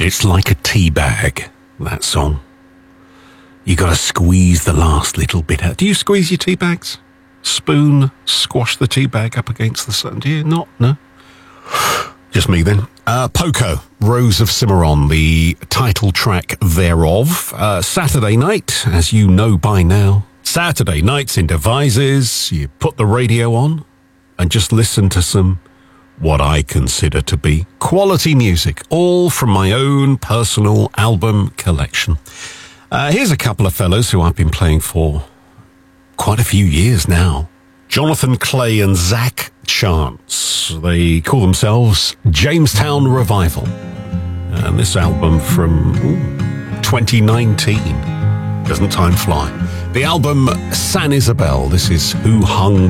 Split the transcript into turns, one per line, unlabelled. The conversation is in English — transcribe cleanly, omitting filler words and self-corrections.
It's like a tea bag, that song. You got to squeeze the last little bit out. Do you squeeze your tea bags? Spoon, squash the tea bag up against the sun? Do you not? No? Just me then. Poco, Rose of Cimarron, the title track thereof. Saturday night, as you know by now. Saturday nights in Devizes, you put the radio on and just listen to some, what I consider to be quality music, all from my own personal album collection. Here's a couple of fellows who I've been playing for quite a few years now. Jonathan Clay and Zach Chance. They call themselves Jamestown Revival. And this album from 2019. Doesn't time fly? The album San Isabel. This is Who Hung